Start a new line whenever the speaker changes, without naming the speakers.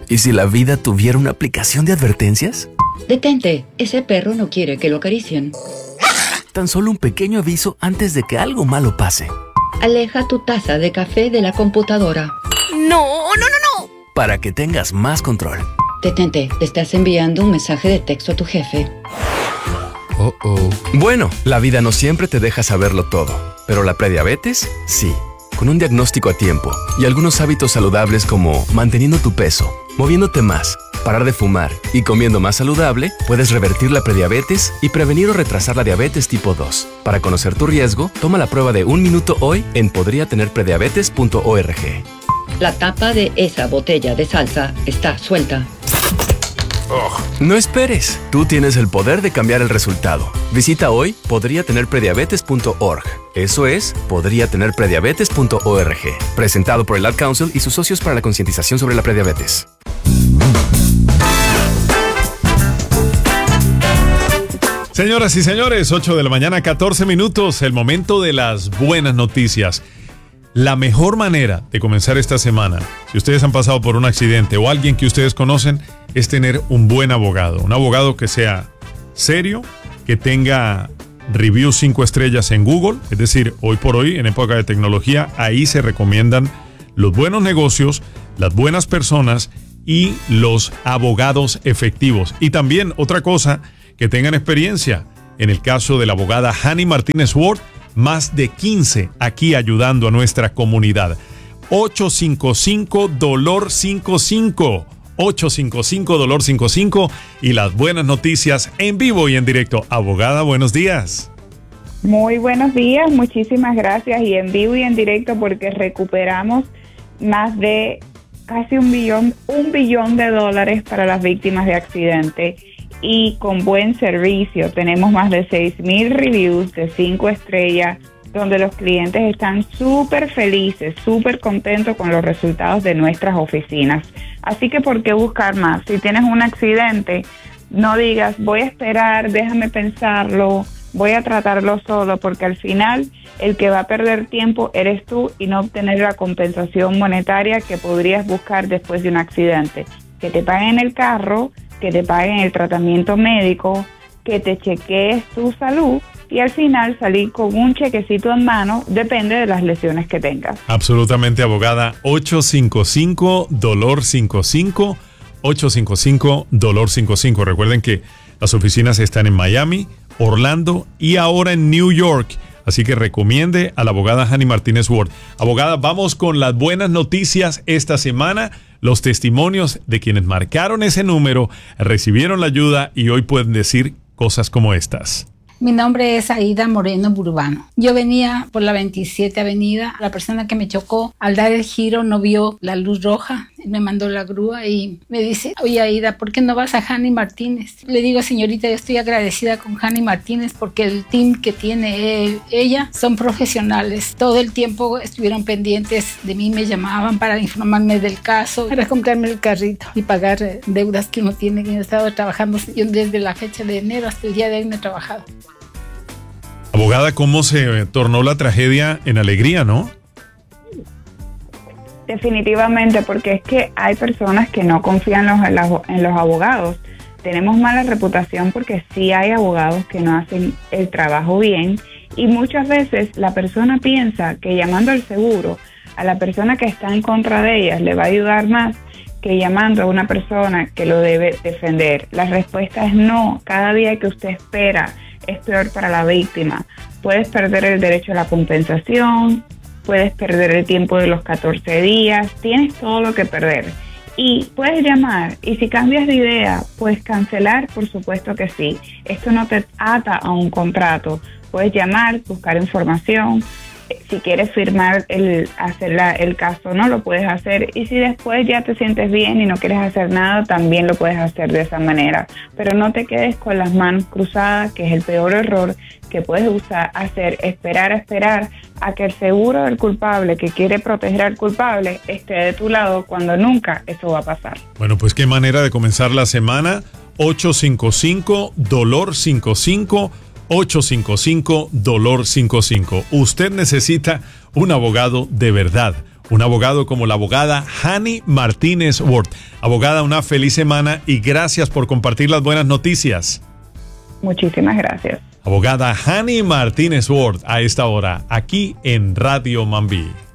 ¿Y si la vida tuviera una aplicación de advertencias?
Detente, ese perro no quiere que lo acaricien.
Tan solo un pequeño aviso antes de que algo malo pase.
Aleja tu taza de café de la computadora.
¡No! Para que tengas más control.
Detente, te estás enviando un mensaje de texto a tu jefe.
Bueno, la vida no siempre te deja saberlo todo, pero la prediabetes, sí. Con un diagnóstico a tiempo y algunos hábitos saludables como manteniendo tu peso, moviéndote más, parar de fumar y comiendo más saludable, puedes revertir la prediabetes y prevenir o retrasar la diabetes tipo 2. Para conocer tu riesgo, toma la prueba de 1 minuto hoy en podriatenerprediabetes.org.
La tapa de esa botella de salsa está suelta.
No esperes, tú tienes el poder de cambiar el resultado. Visita hoy podriatenerprediabetes.org. Eso es, podriatenerprediabetes.org. Presentado por el Ad Council y sus socios para la concientización sobre la prediabetes.
Señoras y señores, 8 de la mañana, 14 minutos, el momento de las buenas noticias. La mejor manera de comenzar esta semana, si ustedes han pasado por un accidente o alguien que ustedes conocen, es tener un buen abogado. Un abogado que sea serio, que tenga review 5 estrellas en Google. Es decir, hoy por hoy, en época de tecnología, ahí se recomiendan los buenos negocios, las buenas personas y los abogados efectivos. Y también otra cosa, que tengan experiencia. En el caso de la abogada Hani Martínez Ward, más de 15 aquí ayudando a nuestra comunidad. 855-DOLOR55. 855-DOLOR55 y las buenas noticias en vivo y en directo. Abogada, buenos días.
Muy buenos días, muchísimas gracias y en vivo y en directo porque recuperamos más de casi un billón de dólares para las víctimas de accidente y con buen servicio. Tenemos más de 6,000 reviews de 5 estrellas donde los clientes están súper felices, súper contentos con los resultados de nuestras oficinas. Así que, ¿por qué buscar más? Si tienes un accidente, no digas, voy a esperar, déjame pensarlo, voy a tratarlo solo, porque al final el que va a perder tiempo eres tú y no obtener la compensación monetaria que podrías buscar después de un accidente. Que te paguen el carro, que te paguen el tratamiento médico, que te chequees tu salud y al final salir con un chequecito en mano, depende de las lesiones que tengas.
Absolutamente, abogada. 855-DOLOR55, 855-DOLOR55. Recuerden que las oficinas están en Miami, Orlando y ahora en New York. Así que recomiende a la abogada Hani Martínez Ward. Abogada, vamos con las buenas noticias esta semana. Los testimonios de quienes marcaron ese número, recibieron la ayuda y hoy pueden decir cosas como estas.
Mi nombre es Aida Moreno Burbano. Yo venía por la 27 Avenida. La persona que me chocó al dar el giro no vio la luz roja. Me mandó la grúa y me dice, oye Aida, ¿por qué no vas a Hani Martínez? Le digo, señorita, yo estoy agradecida con Hani Martínez porque el team que tiene ella son profesionales. Todo el tiempo estuvieron pendientes de mí, me llamaban para informarme del caso, para comprarme el carrito y pagar deudas que uno tiene. Yo he estado trabajando, yo desde la fecha de enero hasta el día de hoy no he trabajado.
Abogada, ¿cómo se tornó la tragedia en alegría, no?
Definitivamente, porque es que hay personas que no confían en los abogados. Tenemos mala reputación porque sí hay abogados que no hacen el trabajo bien y muchas veces la persona piensa que llamando al seguro a la persona que está en contra de ellas le va a ayudar más que llamando a una persona que lo debe defender. La respuesta es no. Cada día que usted espera es peor para la víctima. Puedes perder el derecho a la compensación, puedes perder el tiempo de los 14 días, tienes todo lo que perder. Y puedes llamar, y si cambias de idea, puedes cancelar, por supuesto que sí. Esto no te ata a un contrato. Puedes llamar, buscar información. Si quieres firmar hacer el caso, no lo puedes hacer. Y si después ya te sientes bien y no quieres hacer nada, también lo puedes hacer de esa manera. Pero no te quedes con las manos cruzadas, que es el peor error que puedes esperar a que el seguro del culpable, que quiere proteger al culpable, esté de tu lado cuando nunca eso va a pasar.
Bueno, pues qué manera de comenzar la semana. 855-DOLOR55, 855-DOLOR55. Usted necesita un abogado de verdad, un abogado como la abogada Hani Martínez Ward. Abogada, una feliz semana y gracias por compartir las buenas noticias.
Muchísimas gracias.
Abogada Hani Martínez Ward a esta hora, aquí en Radio Mambí.